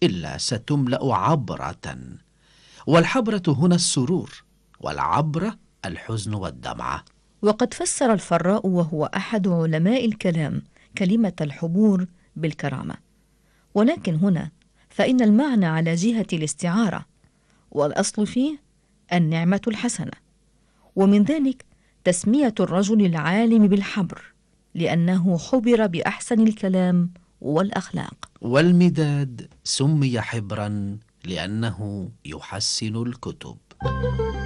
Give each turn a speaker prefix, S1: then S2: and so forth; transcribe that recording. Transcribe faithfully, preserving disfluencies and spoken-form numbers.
S1: إلا ستملأ عبرة، والحبرة هنا السرور، والعبرة الحزن والدمعة.
S2: وقد فسر الفراء وهو أحد علماء الكلام كلمة الحبور بالكرامة، ولكن هنا فإن المعنى على جهة الاستعارة، والأصل فيه النعمة الحسنة، ومن ذلك تسمية الرجل العالم بالحبر لأنه حبر بأحسن الكلام والأخلاق.
S1: والمداد سمي حبرا لأنه يحسن الكتب.